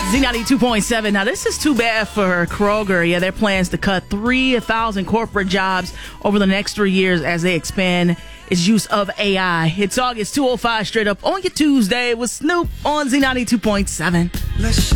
Z92.7. Now, this is too bad for Kroger. Yeah, their plans to cut 3,000 corporate jobs over the next 3 years as they expand its use of AI. It's August 2:05, straight up on your Tuesday with Snoop on Z92.7.